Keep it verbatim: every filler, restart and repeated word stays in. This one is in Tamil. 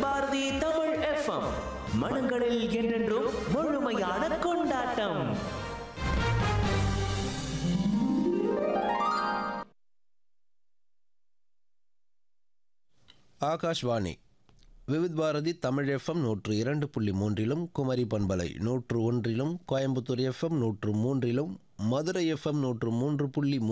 பாரதி தமிழ் எஃப்எம், மனங்களில் என்றென்றும் முழுமையான கொண்டாட்டம். ஆகாஷ்வாணி விவித் பாரதி தமிழ் எஃப்எம் நூற்று இரண்டு புள்ளி மூன்றிலும், குமரி பண்பலை நூற்று ஒன்றிலும், கோயம்புத்தூர் எஃப்எம் நூற்று மூன்றிலும், மதுரை எஃப்எம் நூற்று மூன்று புள்ளி